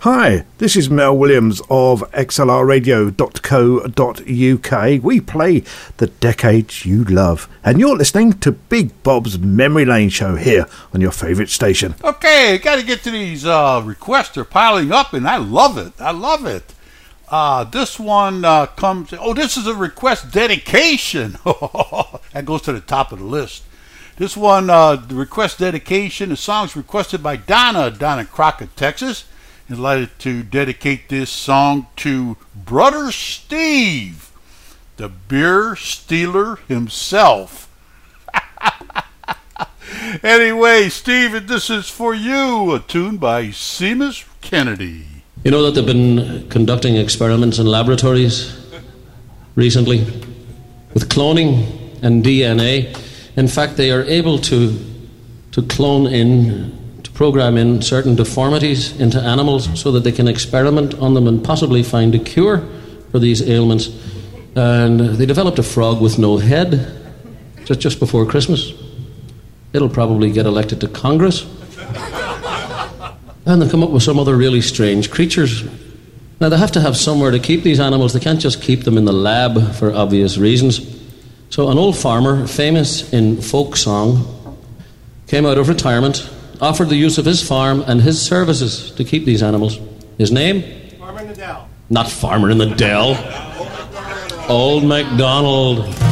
Hi, this is Mel Williams of xlrradio.co.uk. We play the decades you love, and you're listening to Big Bob's Memory Lane show here on your favourite station. Okay, got to get to these requests. They're piling up, and I love it. This one comes... Oh, this is a request dedication. That goes to the top of the list. This one, the request dedication, the song's requested by Donna down in Crockett, Texas. I'd like to dedicate this song to Brother Steve, the beer stealer himself. Anyway, Steve, this is for you, a tune by Seamus Kennedy. You know that they've been conducting experiments in laboratories recently with cloning and DNA. In fact, they are able to program in certain deformities into animals so that they can experiment on them and possibly find a cure for these ailments. And they developed a frog with no head just before Christmas. It'll probably get elected to Congress. And they've come up with some other really strange creatures. Now, they have to have somewhere to keep these animals. They can't just keep them in the lab for obvious reasons. So an old farmer, famous in folk song, came out of retirement, offered the use of his farm and his services to keep these animals. His name? Farmer in the Dell. Not Farmer in the Dell. Old MacDonald.